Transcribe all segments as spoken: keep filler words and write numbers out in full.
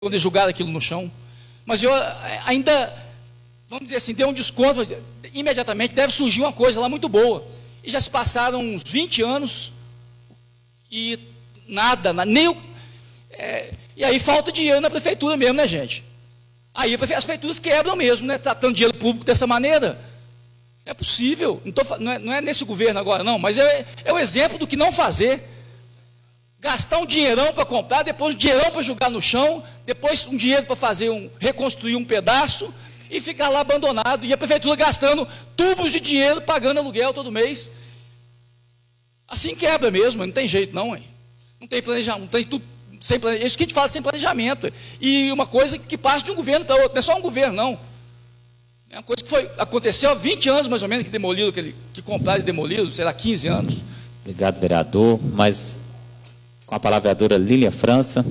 quando eles jogaram aquilo no chão. Mas eu ainda, vamos dizer assim, deu um desconto, imediatamente deve surgir uma coisa lá muito boa. E já se passaram uns vinte anos e nada, nem o, é, e aí falta dinheiro na prefeitura mesmo, né, gente? Aí as prefeituras quebram mesmo, né? Tratando dinheiro público dessa maneira. É possível, não, tô, não, é, não é nesse governo agora, não, mas é, é o exemplo do que não fazer. Gastar um dinheirão para comprar, depois um dinheirão para jogar no chão, depois um dinheiro para fazer um, reconstruir um pedaço e ficar lá abandonado. E a prefeitura gastando tubos de dinheiro, pagando aluguel todo mês. Assim quebra mesmo, não tem jeito não, hein? Não tem planejamento, não tem tudo, sem planejamento. Isso que a gente fala sem planejamento. E uma coisa que passa de um governo para outro, não é só um governo, não. É uma coisa que foi, aconteceu há vinte anos, mais ou menos, que demoliram, que, que compraram e demoliram, sei lá, quinze anos. Obrigado, vereador. Mas com a palavra a vereadora Lília França.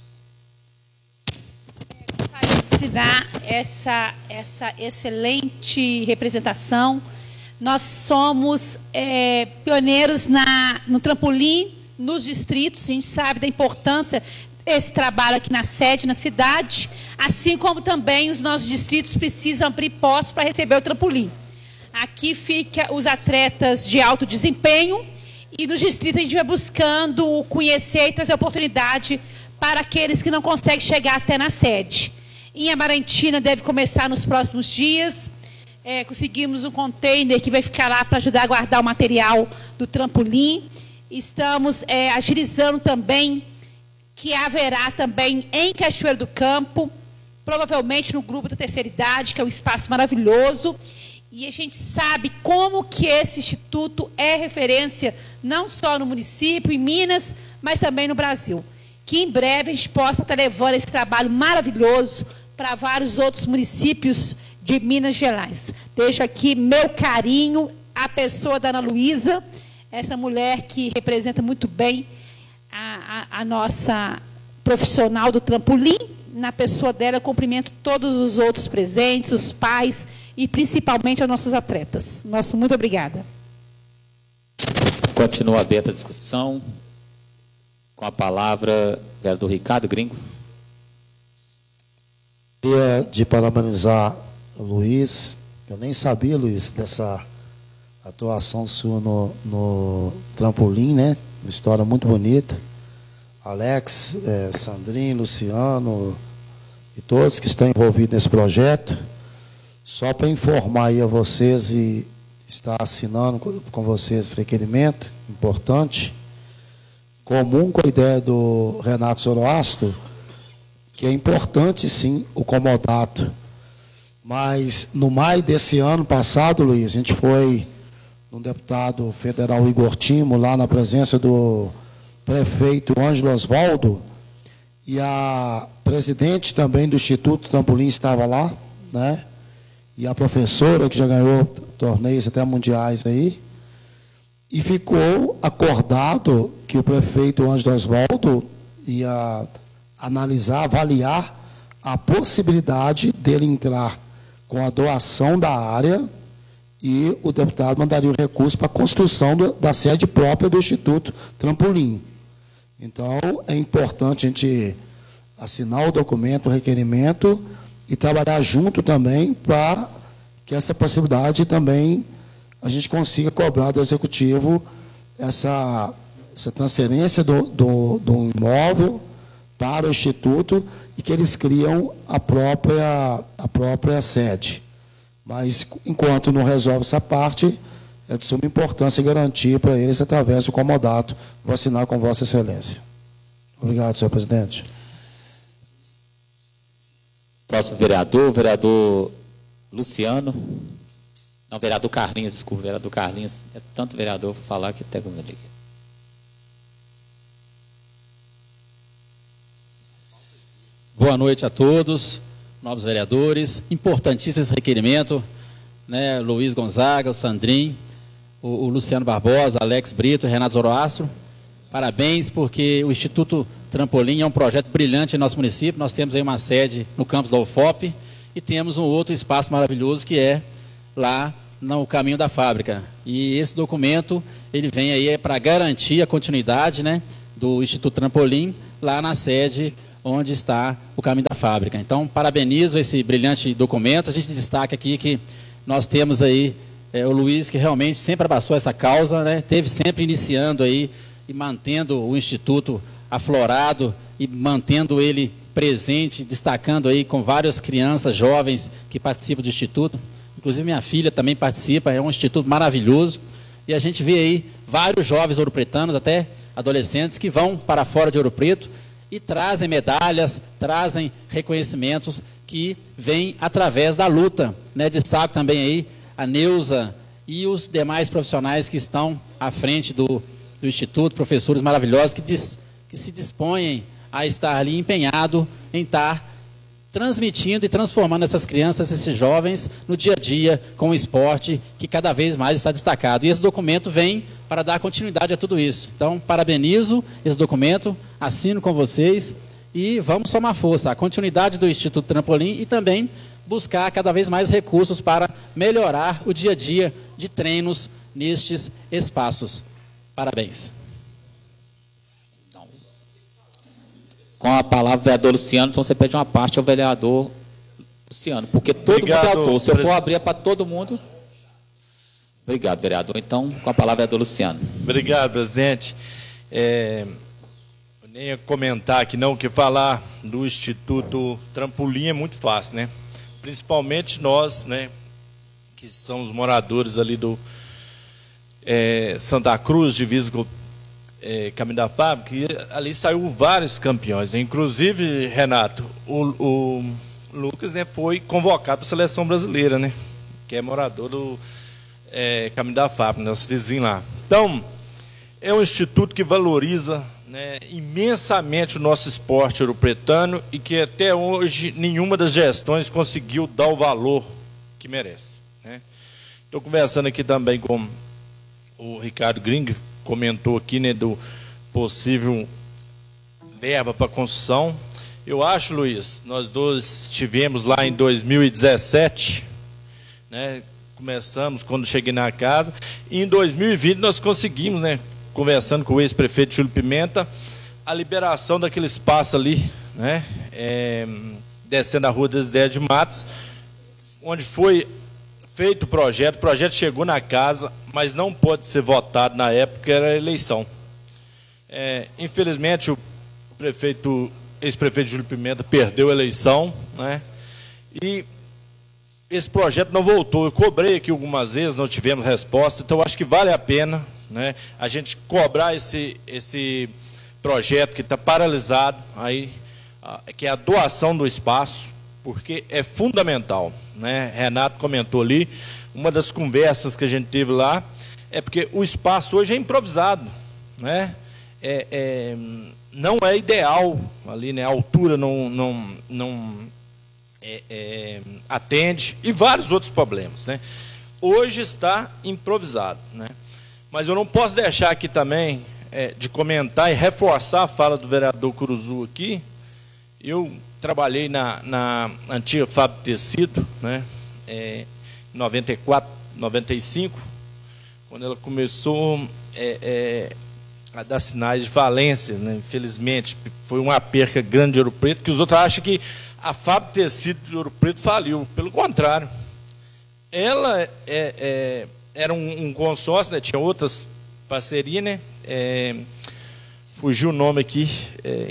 Gostaria de se dar essa, essa excelente representação. Nós somos é, pioneiros na, no trampolim, nos distritos. A gente sabe da importância desse trabalho aqui na sede, na cidade, assim como também os nossos distritos precisam abrir postos para receber o trampolim. Aqui fica os atletas de alto desempenho e no distrito a gente vai buscando conhecer e trazer oportunidade para aqueles que não conseguem chegar até na sede. Em Amarantina deve começar nos próximos dias. É, conseguimos um container que vai ficar lá para ajudar a guardar o material do trampolim. Estamos é, agilizando também que haverá também em Cachoeiro do Campo, provavelmente no grupo da terceira idade, que é um espaço maravilhoso. E a gente sabe como que esse instituto é referência não só no município, em Minas, mas também no Brasil. Que em breve a gente possa estar levando esse trabalho maravilhoso para vários outros municípios de Minas Gerais. Deixo aqui meu carinho à pessoa da Ana Luísa, essa mulher que representa muito bem a, a, a nossa profissional do trampolim. Na pessoa dela, eu cumprimento todos os outros presentes, os pais e principalmente aos nossos atletas. Nosso muito obrigada. Continua aberta a discussão. Com a palavra, vereador Ricardo Gringo. Gostaria de parabenizar o Luiz. Eu nem sabia, Luiz, dessa atuação sua no, no trampolim, né? Uma história muito bonita. Alex, é, Sandrinho, Luciano e todos que estão envolvidos nesse projeto. Só para informar aí a vocês e estar assinando com, com vocês esse requerimento importante, comum com a ideia do Renato Zoroastro, que é importante sim o comodato. Mas no maio desse ano passado, Luiz, a gente foi no deputado federal Igor Timo, lá na presença do prefeito Ângelo Osvaldo, e a presidente também do Instituto Trampolim estava lá, né? E a professora, que já ganhou torneios até mundiais aí, e ficou acordado que o prefeito Ângelo Osvaldo ia analisar, avaliar a possibilidade dele entrar com a doação da área e o deputado mandaria o recurso para a construção do, da sede própria do Instituto Trampolim. Então, é importante a gente assinar o documento, o requerimento e trabalhar junto também para que essa possibilidade também a gente consiga cobrar do Executivo essa, essa transferência do, do, do imóvel para o Instituto e que eles criam a própria, a própria sede. Mas, enquanto não resolve essa parte, é de suma importância garantir para eles através do comodato. Vou assinar com Vossa Excelência. Obrigado, senhor presidente. Próximo vereador, vereador Luciano. Não, vereador Carlinhos, desculpa, vereador Carlinhos. É tanto vereador para falar que até como eu liguei. Boa noite a todos, novos vereadores. Importantíssimo esse requerimento, né? Luiz Gonzaga, o Sandrinho, o, o Luciano Barbosa, Alex Brito, Renato Zoroastro. Parabéns, porque o Instituto Trampolim é um projeto brilhante em nosso município. Nós temos aí uma sede no campus da U F O P e temos um outro espaço maravilhoso que é lá no caminho da fábrica. E esse documento, ele vem aí para garantir a continuidade, né, do Instituto Trampolim lá na sede onde está o caminho da fábrica. Então, parabenizo esse brilhante documento. A gente destaca aqui que nós temos aí é, o Luiz, que realmente sempre abraçou essa causa, né? Teve sempre iniciando aí e mantendo o Instituto aflorado e mantendo ele presente, destacando aí com várias crianças, jovens que participam do Instituto. Inclusive minha filha também participa, é um instituto maravilhoso. E a gente vê aí vários jovens ouropretanos, até adolescentes, que vão para fora de Ouro Preto e trazem medalhas, trazem reconhecimentos que vêm através da luta, né? Destaco também aí a Neuza e os demais profissionais que estão à frente do, do Instituto, professores maravilhosos que, diz, que se dispõem a estar ali empenhado em estar transmitindo e transformando essas crianças, esses jovens, no dia a dia com o esporte que cada vez mais está destacado. E esse documento vem para dar continuidade a tudo isso. Então, parabenizo esse documento, assino com vocês e vamos somar força. A continuidade do Instituto Trampolim e também buscar cada vez mais recursos para melhorar o dia a dia de treinos nestes espaços. Parabéns. Com a palavra, o vereador Luciano, então você pede uma parte ao vereador Luciano, porque todo Obrigado, mundo é autor. Se eu for abrir para todo mundo... Obrigado, vereador. Então, com a palavra, vereador Luciano. Obrigado, presidente. É, eu nem ia comentar aqui não, que falar do Instituto Trampolim é muito fácil, né? Principalmente nós, né, que somos moradores ali do é, Santa Cruz, divisa com É, Caminho da Fábrica, e ali saiu vários campeões, né? Inclusive, Renato, o, o Lucas, né, foi convocado para a seleção brasileira, né? Que é morador do é, Caminho da Fábrica, nosso vizinho lá. Então, é um instituto que valoriza, né, imensamente o nosso esporte ouropretano e que até hoje nenhuma das gestões conseguiu dar o valor que merece, né? Estou conversando aqui também com o Ricardo Gring, comentou aqui, né, do possível verba para construção. Eu acho, Luiz, nós dois estivemos lá em dois mil e dezessete, né, começamos quando cheguei na casa, e em dois mil e vinte nós conseguimos, né, conversando com o ex-prefeito Júlio Pimenta, a liberação daquele espaço ali, né, é, descendo a rua Desidério de Matos, onde foi feito o projeto, o projeto chegou na casa, mas não pode ser votado na época, era a eleição. É, infelizmente, o prefeito, ex-prefeito Júlio Pimenta perdeu a eleição, né? E esse projeto não voltou. Eu cobrei aqui algumas vezes, não tivemos resposta, então acho que vale a pena, né, a gente cobrar esse, esse projeto que está paralisado, aí, que é a doação do espaço, porque é fundamental, né? Renato comentou ali, uma das conversas que a gente teve lá, é porque o espaço hoje é improvisado, né? É, é, não é ideal ali, né? A altura não, não, não é, é, atende, e vários outros problemas, né? Hoje está improvisado, né? Mas eu não posso deixar aqui também é, de comentar e reforçar a fala do vereador Curuzu aqui. Eu trabalhei na, na antiga fábrica de tecido, né, é, em noventa e quatro, noventa e cinco, quando ela começou é, é, a dar sinais de falência, né, infelizmente, foi uma perca grande de Ouro Preto, que os outros acham que a fábrica de tecido de Ouro Preto faliu. Pelo contrário, ela é, é, era um, um consórcio, né, tinha outras parcerias, né, é, fugiu o nome aqui, é,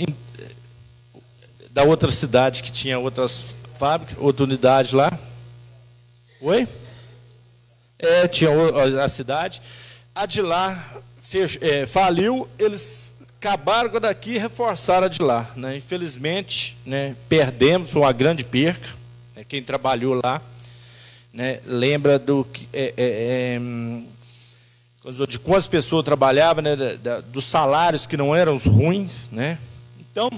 da outra cidade que tinha outras fábricas, outra unidade lá. Oi? É, tinha a cidade. A de lá fech, é, faliu, eles acabaram com a daqui e reforçaram a de lá, né? Infelizmente, né, perdemos, foi uma grande perca, né? Quem trabalhou lá, né, lembra do que é, é, é, de quantas pessoas trabalhavam, né, da, da, dos salários que não eram os ruins, né? Então,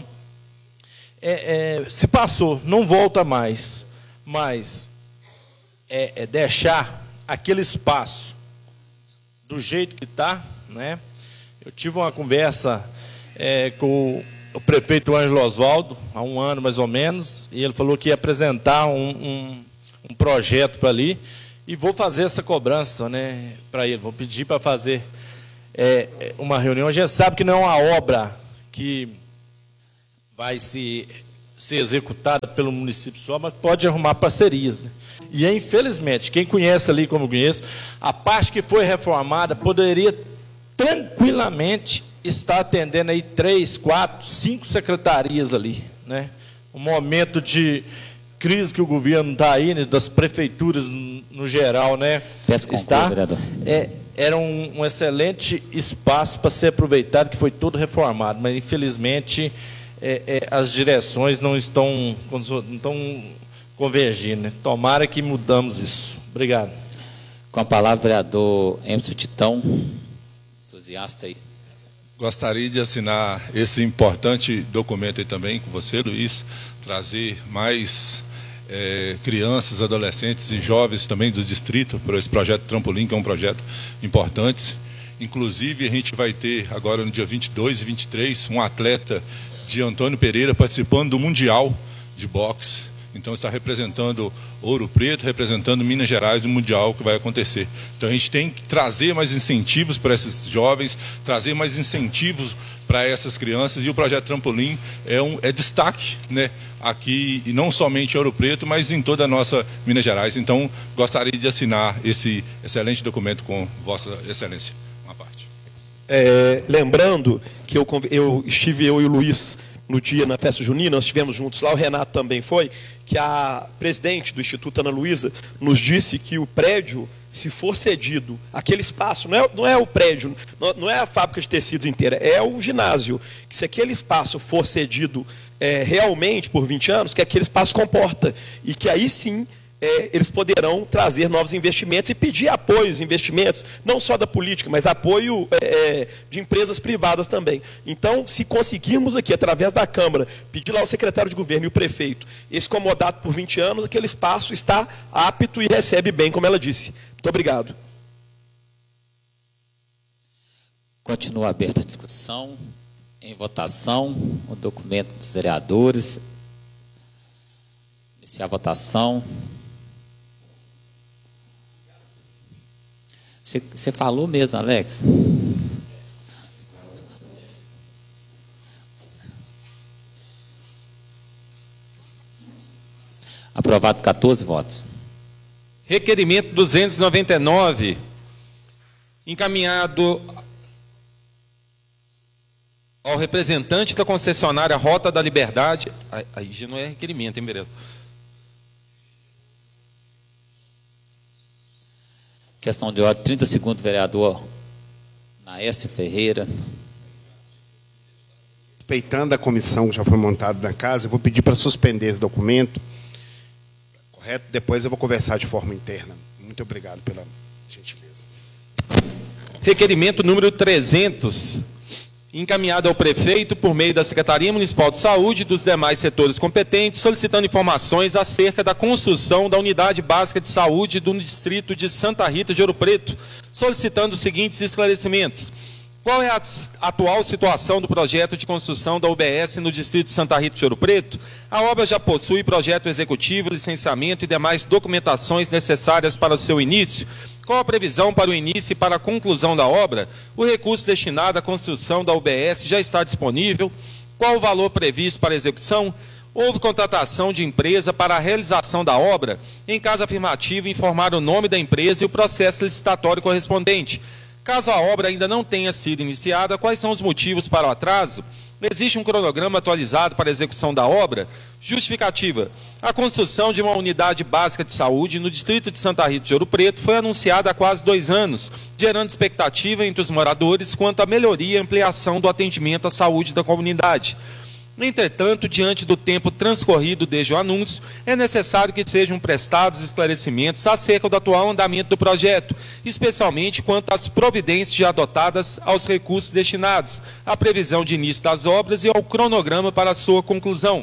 É, é, se passou, não volta mais, mas é, é deixar aquele espaço do jeito que está, né? Eu tive uma conversa é, com o prefeito Ângelo Osvaldo, há um ano mais ou menos, e ele falou que ia apresentar um, um, um projeto para ali, e vou fazer essa cobrança, né, para ele, vou pedir para fazer é, uma reunião. A gente sabe que não é uma obra que vai se, ser executada pelo município só, mas pode arrumar parcerias, né? E, infelizmente, quem conhece ali, como eu conheço, a parte que foi reformada poderia tranquilamente estar atendendo aí três, quatro, cinco secretarias ali, né? Um momento de crise que o governo está aí, né, das prefeituras no geral, né? Peço está, vereador. É, era um, um excelente espaço para ser aproveitado, que foi todo reformado, mas infelizmente é, é, as direções não estão, não estão convergindo, né? Tomara que mudamos isso. Obrigado. Com a palavra, vereador Emerson Titão, entusiasta aí. Gostaria de assinar esse importante documento aí também com você, Luiz, trazer mais é, crianças, adolescentes e jovens também do distrito para esse projeto Trampolim, que é um projeto importante. Inclusive, a gente vai ter agora no dia vinte e dois e vinte e três um atleta de Antônio Pereira participando do Mundial de Boxe. Então, está representando Ouro Preto, representando Minas Gerais no Mundial que vai acontecer. Então, a gente tem que trazer mais incentivos para esses jovens, trazer mais incentivos para essas crianças. E o projeto Trampolim é, um, é destaque, né, aqui, e não somente em Ouro Preto, mas em toda a nossa Minas Gerais. Então, gostaria de assinar esse excelente documento com Vossa Excelência. Uma parte. É, lembrando que eu, eu estive, eu e o Luiz, no dia, na festa junina, nós estivemos juntos lá, o Renato também foi, que a presidente do Instituto Ana Luísa nos disse que o prédio, se for cedido, aquele espaço, não é, não é o prédio, não, não é a fábrica de tecidos inteira, é o ginásio, que se aquele espaço for cedido é, realmente por vinte anos, que aquele espaço comporta, e que aí sim É, eles poderão trazer novos investimentos e pedir apoios, investimentos, não só da política, mas apoio é, de empresas privadas também. Então, se conseguirmos aqui, através da Câmara, pedir lá ao secretário de governo e o prefeito, esse comodato por vinte anos, aquele espaço está apto e recebe bem, como ela disse. Muito obrigado. Continua aberta a discussão. Em votação, o documento dos vereadores. Iniciar a votação. Você falou mesmo, Alex? Aprovado quatorze votos. Requerimento duzentos e noventa e nove, encaminhado ao representante da concessionária Rota da Liberdade. Aí já não é requerimento, hein, vereador? Questão de ordem, trinta segundos, vereador Naércio Ferreira. Respeitando a comissão que já foi montada na casa, eu vou pedir para suspender esse documento. Correto? Depois eu vou conversar de forma interna. Muito obrigado pela gentileza. Requerimento número trezentos, encaminhado ao prefeito por meio da Secretaria Municipal de Saúde e dos demais setores competentes, solicitando informações acerca da construção da Unidade Básica de Saúde do Distrito de Santa Rita de Ouro Preto, solicitando os seguintes esclarecimentos. Qual é a atual situação do projeto de construção da U B S no Distrito de Santa Rita de Ouro Preto? A obra já possui projeto executivo, licenciamento e demais documentações necessárias para o seu início? Qual a previsão para o início e para a conclusão da obra? O recurso destinado à construção da U B S já está disponível? Qual o valor previsto para a execução? Houve contratação de empresa para a realização da obra? Em caso afirmativo, informar o nome da empresa e o processo licitatório correspondente. Caso a obra ainda não tenha sido iniciada, quais são os motivos para o atraso? Existe um cronograma atualizado para a execução da obra? Justificativa. A construção de uma unidade básica de saúde no distrito de Santa Rita de Ouro Preto foi anunciada há quase dois anos, gerando expectativa entre os moradores quanto à melhoria e ampliação do atendimento à saúde da comunidade. Entretanto, diante do tempo transcorrido desde o anúncio, é necessário que sejam prestados esclarecimentos acerca do atual andamento do projeto, especialmente quanto às providências já adotadas aos recursos destinados, à previsão de início das obras e ao cronograma para a sua conclusão.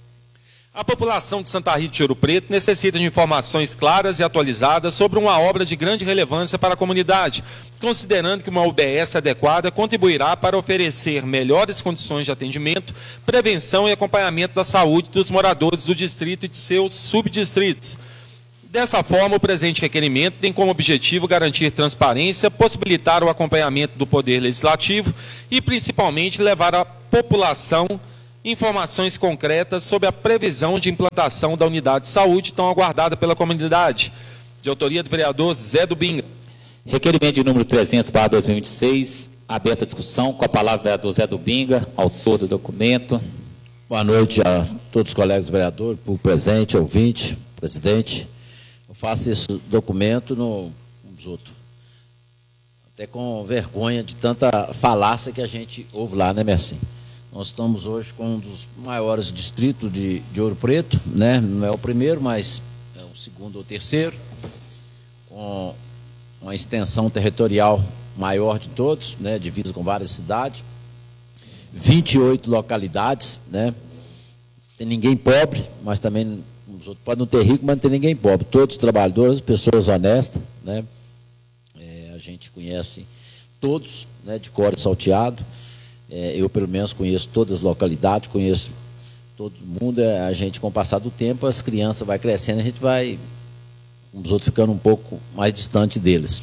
A população de Santa Rita de Ouro Preto necessita de informações claras e atualizadas sobre uma obra de grande relevância para a comunidade, considerando que uma U B S adequada contribuirá para oferecer melhores condições de atendimento, prevenção e acompanhamento da saúde dos moradores do distrito e de seus subdistritos. Dessa forma, o presente requerimento tem como objetivo garantir transparência, possibilitar o acompanhamento do Poder Legislativo e, principalmente, levar a população informações concretas sobre a previsão de implantação da unidade de saúde tão aguardada pela comunidade. De autoria do vereador Zé do Binga. Requerimento de número trezentos barra dois mil e vinte e seis, aberta a discussão, com a palavra o vereador Zé do Binga, autor do documento. Boa noite a todos os colegas vereadores, por presente, ouvinte, presidente. Eu faço esse documento no, nos outros, até com vergonha de tanta falácia que a gente ouve lá, né, Mercinho? Nós estamos hoje com um dos maiores distritos de, de Ouro Preto, né? Não é o primeiro, mas é o segundo ou terceiro, com uma extensão territorial maior de todos, né? Divisa com várias cidades, vinte e oito localidades, né? Tem ninguém pobre, mas também os outros podem não ter rico, mas não tem ninguém pobre. Todos trabalhadores, pessoas honestas, né? É, a gente conhece todos, né? De cor e salteado. É, eu, pelo menos, conheço todas as localidades, conheço todo mundo. É, a gente, com o passar do tempo, as crianças vai crescendo, a gente vai, os outros ficando um pouco mais distante deles.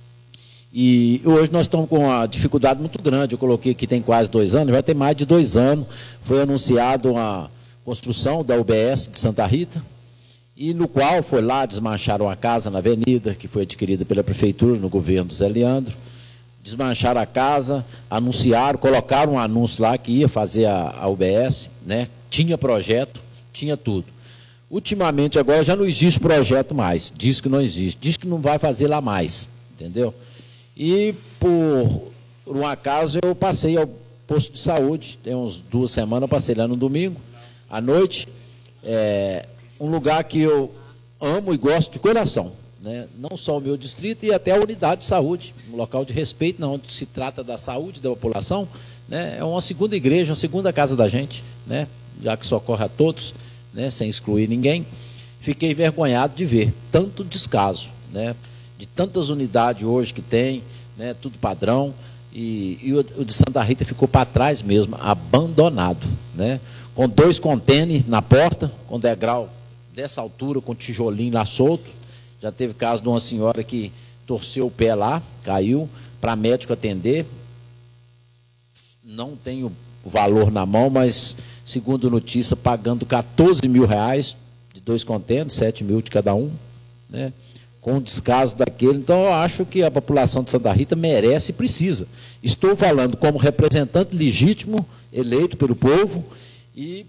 E hoje nós estamos com uma dificuldade muito grande. Eu coloquei aqui tem quase dois anos, vai ter mais de dois anos. Foi anunciado a construção da U B S de Santa Rita, e no qual foi lá, desmancharam uma casa na avenida, que foi adquirida pela prefeitura no governo do Zé Leandro. Desmancharam a casa, anunciaram, colocaram um anúncio lá que ia fazer a, a U B S, né? Tinha projeto, tinha tudo. Ultimamente agora já não existe projeto mais, diz que não existe, diz que não vai fazer lá mais, entendeu? E por, por um acaso eu passei ao posto de saúde, tem uns duas semanas, eu passei lá no domingo, à noite, é um lugar que eu amo e gosto de coração. Né? Não só o meu distrito e até a unidade de saúde, um local de respeito, não, onde se trata da saúde da população, né? É uma segunda igreja, uma segunda casa da gente, né? Já que socorre a todos, né? Sem excluir ninguém. Fiquei envergonhado de ver tanto descaso, né? De tantas unidades hoje que tem, né? Tudo padrão, e, e o, o de Santa Rita ficou para trás mesmo, abandonado, né? Com dois contêineres na porta, com degrau dessa altura, com tijolinho lá solto. Já teve caso de uma senhora que torceu o pé lá, caiu, para médico atender. Não tenho o valor na mão, mas, segundo notícia, pagando quatorze mil reais de dois contêineres, sete mil de cada um, né? Com um descaso daquele. Então, eu acho que a população de Santa Rita merece e precisa. Estou falando como representante legítimo, eleito pelo povo, e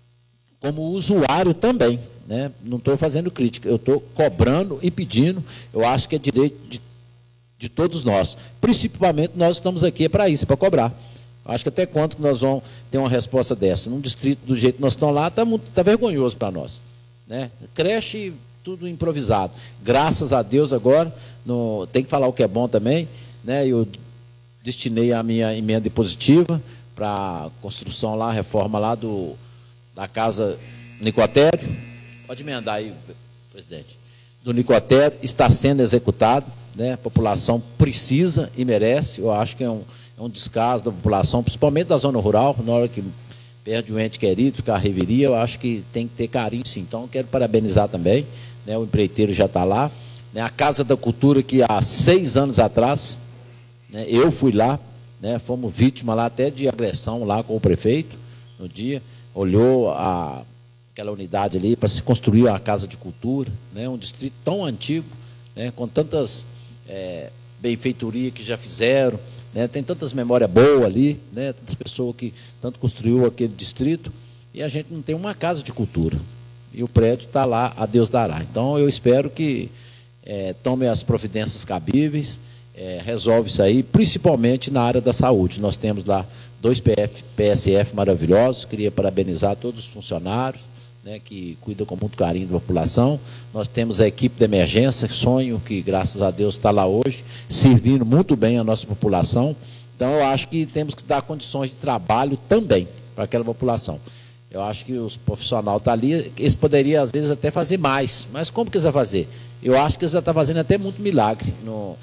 como usuário também. Né? Não estou fazendo crítica, eu estou cobrando e pedindo. Eu acho que é direito de, de todos nós. Principalmente nós estamos aqui para isso, para cobrar. Eu acho que até quanto que nós vamos ter uma resposta dessa? Num distrito do jeito que nós estamos lá, está tá vergonhoso para nós. Né? Creche, tudo improvisado. Graças a Deus agora, no, tem que falar o que é bom também. Né? Eu destinei a minha emenda positiva para a construção lá, a reforma lá do, da casa Nicotério. Pode emendar aí, presidente. Do Nicotério está sendo executado, né? A população precisa e merece. Eu acho que é um, é um descaso da população, principalmente da zona rural, na hora que perde um ente querido, fica a reveria, eu acho que tem que ter carinho, sim. Então, eu quero parabenizar também, né? O empreiteiro já está lá. Né? A Casa da Cultura, que há seis anos atrás, né? Eu fui lá, né? Fomos vítima lá até de agressão lá com o prefeito, no dia, olhou a... aquela unidade ali, para se construir uma casa de cultura, né? Um distrito tão antigo, né? Com tantas é, benfeitorias que já fizeram, né? Tem tantas memórias boas ali, né? Tantas pessoas que tanto construiu aquele distrito, e a gente não tem uma casa de cultura. E o prédio está lá, a Deus dará. Então, eu espero que é, tome as providências cabíveis, é, resolve isso aí, principalmente na área da saúde. Nós temos lá dois P S F maravilhosos, queria parabenizar todos os funcionários, né, que cuida com muito carinho da população. Nós temos a equipe de emergência, sonho que, graças a Deus, está lá hoje, servindo muito bem a nossa população. Então, eu acho que temos que dar condições de trabalho também para aquela população. Eu acho que os profissionais estão ali, eles poderiam, às vezes, até fazer mais. Mas como que eles vão fazer? Eu acho que eles já estão fazendo até muito milagre no,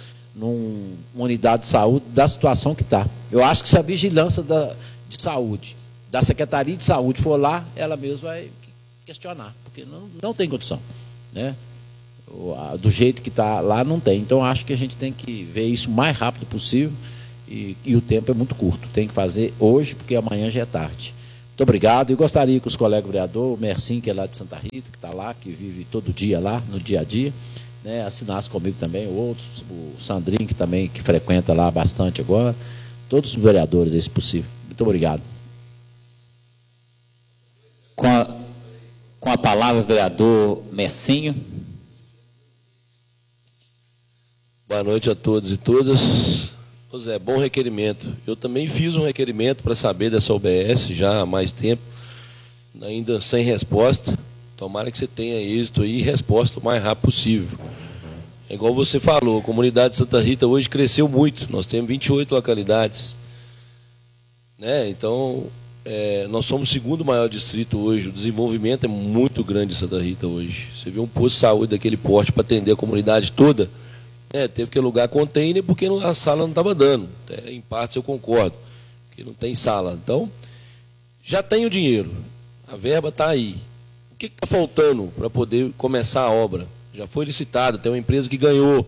numa unidade de saúde, da situação que está. Eu acho que se a vigilância da, de saúde, da Secretaria de Saúde for lá, ela mesma vai questionar, porque não, não tem condição, né? Do jeito que está lá, não tem. Então, acho que a gente tem que ver isso o mais rápido possível, e, e o tempo é muito curto. Tem que fazer hoje, porque amanhã já é tarde. Muito Muito obrigado. E gostaria que os colegas vereadores, o Mercim, que é lá de Santa Rita, que está lá, que vive todo dia lá, no dia a dia, né, assinassem comigo também, outros, o Sandrinho, que também que frequenta lá bastante agora, todos os vereadores, se possível. Muito obrigado. Com a, com a palavra, o vereador Mercinho. Boa noite a todos e todas. Ô Zé, bom requerimento. Eu também fiz um requerimento para saber dessa U B S já há mais tempo, ainda sem resposta. Tomara que você tenha êxito aí e resposta o mais rápido possível. É igual você falou, a comunidade de Santa Rita hoje cresceu muito. Nós temos vinte e oito localidades. Né? Então, é, nós somos o segundo maior distrito hoje. O desenvolvimento é muito grande em Santa Rita hoje. Você vê um posto de saúde daquele porte para atender a comunidade toda. É, teve que alugar container porque a sala não estava dando. É, em partes eu concordo, porque não tem sala. Então, já tem o dinheiro, a verba está aí. O que está faltando para poder começar a obra? Já foi licitado, tem uma empresa que ganhou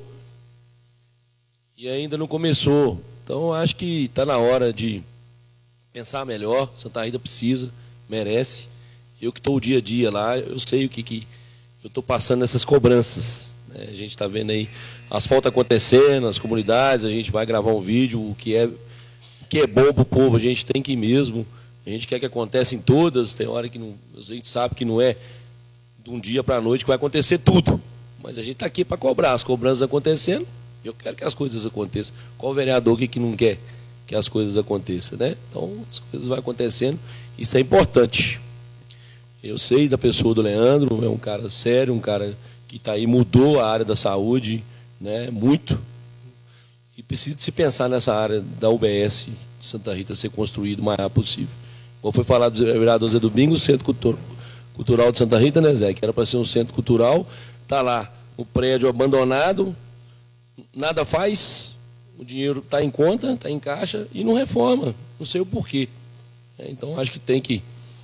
e ainda não começou. Então, acho que está na hora de pensar melhor. Santa Rita precisa, merece. Eu que estou o dia a dia lá, eu sei o que, que eu estou passando nessas cobranças. Né? A gente está vendo aí asfalto acontecendo, as comunidades, a gente vai gravar um vídeo, o que é, o que é bom para o povo, a gente tem que ir mesmo, a gente quer que aconteça em todas, tem hora que não, a gente sabe que não é de um dia para a noite que vai acontecer tudo, mas a gente está aqui para cobrar, as cobranças acontecendo, eu quero que as coisas aconteçam. Qual vereador que, que não quer que as coisas aconteçam, né? Então, as coisas vão acontecendo, isso é importante. Eu sei da pessoa do Leandro, é um cara sério, um cara que está aí, mudou a área da saúde, né, muito, e precisa de se pensar nessa área da U B S de Santa Rita ser construído o mais rápido possível. Como foi falado do vereador Zé do Bingo, o Centro Cultural de Santa Rita, né, Zé, que era para ser um centro cultural, está lá, o prédio abandonado, nada faz, o dinheiro está em conta, está em caixa e não reforma, não sei o porquê. Então, acho que tem que,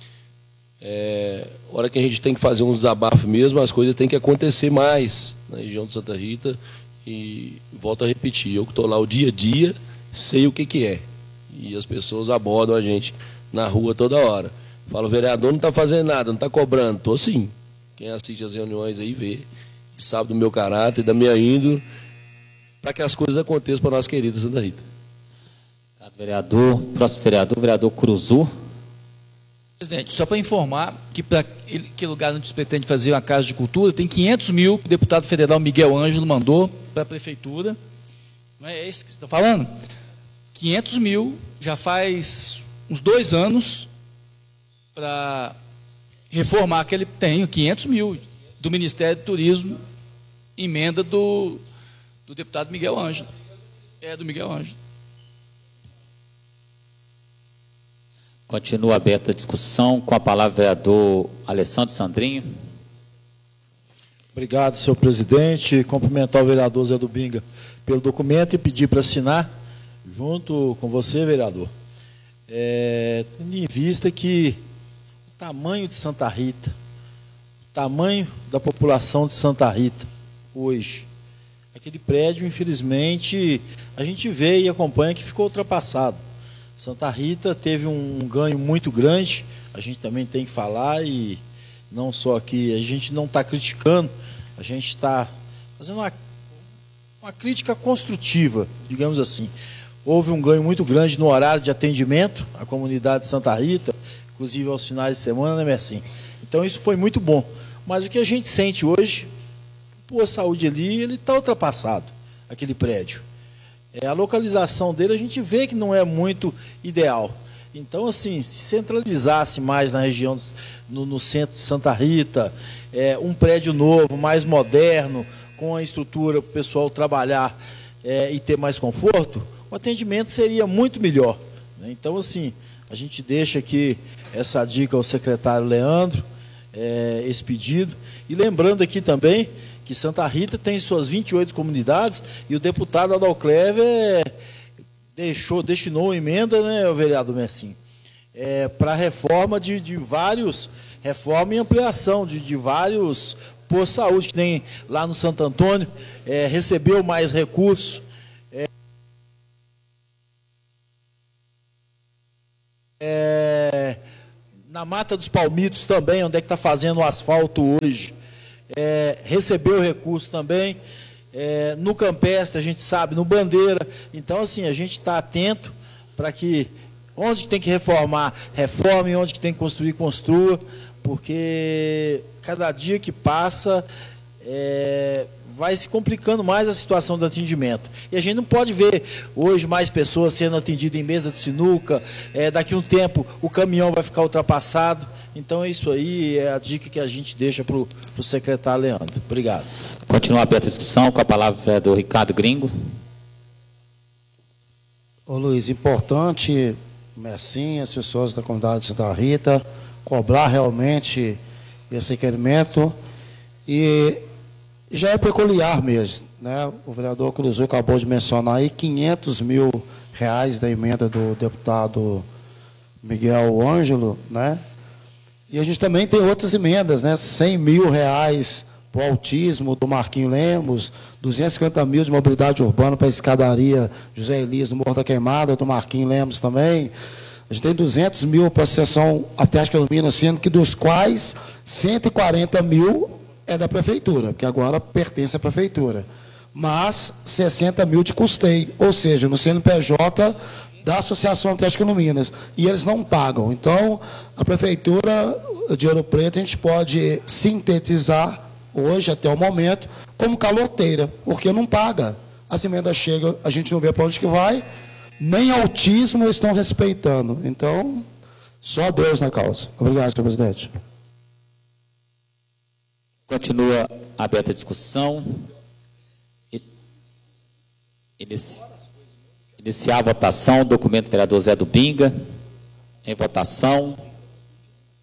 é, hora que a gente tem que fazer um desabafo mesmo, as coisas têm que acontecer mais na região de Santa Rita. E volto a repetir, eu que estou lá o dia a dia, sei o que, que é. E as pessoas abordam a gente na rua toda hora. Falo, o vereador não está fazendo nada, não está cobrando. Estou sim. Quem assiste as reuniões aí vê, e sabe do meu caráter, da minha índole, para que as coisas aconteçam para a nossa querida Santa Rita. Vereador, próximo vereador, vereador Cruzu. Presidente, só para informar que para que lugar onde se pretende fazer uma casa de cultura, tem quinhentos mil que o deputado federal Miguel Ângelo mandou para a prefeitura. Não é esse que você está falando? quinhentos mil, já faz uns dois anos para reformar aquele. Tem quinhentos mil do Ministério do Turismo, emenda do, do deputado Miguel Ângelo. É, do Miguel Ângelo. Continua aberta a discussão. Com a palavra, o vereador Alessandro Sandrinho. Obrigado, senhor presidente. Cumprimentar o vereador Zé do Binga pelo documento e pedir para assinar, junto com você, vereador. É, tendo em vista que o tamanho de Santa Rita, o tamanho da população de Santa Rita hoje, aquele prédio, infelizmente, a gente vê e acompanha que ficou ultrapassado. Santa Rita teve um ganho muito grande, a gente também tem que falar, e não só aqui, a gente não está criticando, a gente está fazendo uma, uma crítica construtiva, digamos assim. Houve um ganho muito grande no horário de atendimento à comunidade de Santa Rita, inclusive aos finais de semana, né, Mercim? Então isso foi muito bom. Mas o que a gente sente hoje, o saúde ali, ele está ultrapassado, aquele prédio. É, a localização dele a gente vê que não é muito ideal. Então, assim, se centralizasse mais na região, no, no centro de Santa Rita, é, um prédio novo, mais moderno, com a estrutura para o pessoal trabalhar é, e ter mais conforto, o atendimento seria muito melhor. Né? Então, assim, a gente deixa aqui essa dica ao secretário Leandro, é, esse pedido. E lembrando aqui também que Santa Rita tem suas vinte e oito comunidades e o deputado Adalclever deixou, destinou emenda, né, o vereador Mercim, é, para reforma de, de vários, reforma e ampliação de, de vários postos de saúde que tem lá no Santo Antônio, é, recebeu mais recursos. É, é, Mata dos Palmitos também, onde é que está fazendo o asfalto hoje, é, recebeu recurso também. É, no Campestre, a gente sabe, no Bandeira. Então, assim, a gente está atento para que onde tem que reformar, reforme, onde que tem que construir, construa, porque cada dia que passa é, vai se complicando mais a situação do atendimento. E a gente não pode ver hoje mais pessoas sendo atendidas em mesa de sinuca, é, daqui a um tempo o caminhão vai ficar ultrapassado. Então, é isso aí, é a dica que a gente deixa para o secretário Leandro. Obrigado. Continua aberta a discussão, com a palavra o vereador Ricardo Gringo. Ô Luiz, importante, Mercinha, as pessoas da comunidade de Santa Rita, cobrar realmente esse requerimento. E já é peculiar mesmo, né? O vereador Cruzou acabou de mencionar aí quinhentos mil reais da emenda do deputado Miguel Ângelo, né? E a gente também tem outras emendas, né? cem mil reais para o autismo do Marquinho Lemos, duzentos e cinquenta mil de mobilidade urbana para a escadaria José Elias do Morro da Queimada, do Marquinho Lemos também. A gente tem duzentos mil para a seção Atlética Lumina, sendo que dos quais cento e quarenta mil é da prefeitura, porque agora pertence à prefeitura. Mas sessenta mil de custeio, ou seja, no C N P J da Associação Atlética Minas, e eles não pagam. Então, a prefeitura de Ouro Preto, a gente pode sintetizar hoje, até o momento, como caloteira, porque não paga. As emendas chegam, a gente não vê para onde que vai, nem autismo eles estão respeitando. Então, só Deus na causa. Obrigado, senhor presidente. Continua aberta a discussão. Inici... Iniciar a votação, documento do vereador Zé do Binga. Em votação.